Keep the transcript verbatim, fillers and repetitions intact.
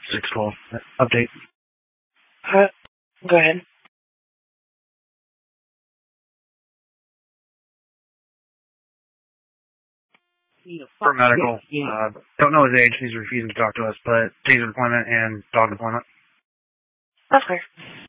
six twelve update. Uh, go ahead. For medical, uh, don't know his age. He's refusing to talk to us, but taser deployment and dog deployment. That's clear.